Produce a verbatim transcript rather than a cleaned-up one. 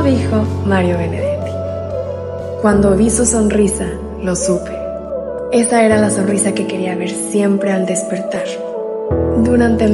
Lo dijo Mario Benedetti. Cuando vi su sonrisa, lo supe. Esa era la sonrisa que quería ver siempre al despertar. Durante el